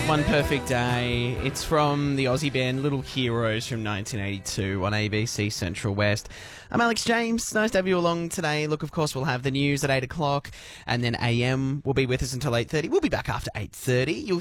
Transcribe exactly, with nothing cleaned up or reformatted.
One Perfect Day. It's from the Aussie band Little Heroes from nineteen eighty-two on A B C Central West. I'm Alex James. Nice to have you along today. Look, of course, we'll have the news at eight o'clock, and then A M will be with us until eight thirty. We'll be back after eight thirty. You'll